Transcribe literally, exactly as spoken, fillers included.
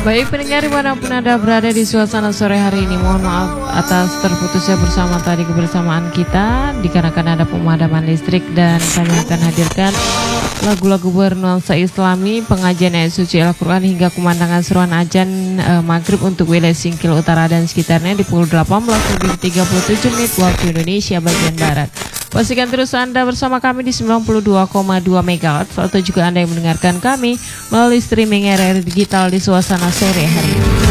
Baik pendengar dimanapun Anda berada di suasana sore hari ini, mohon maaf atas terputusnya bersama tadi kebersamaan kita dikarenakan ada pemadaman listrik, dan kami akan hadirkan lagu-lagu bernuansa Islami, pengajian ayat suci Al-Quran hingga kumandangan seruan ajan e, maghrib untuk wilayah Singkil Utara dan sekitarnya di pukul delapan belas lebih tiga puluh tujuh menit waktu Indonesia bagian Barat. Pastikan terus Anda bersama kami di sembilan puluh dua koma dua megahertz atau juga Anda yang mendengarkan kami melalui streaming R R digital di suasana sore hari ini.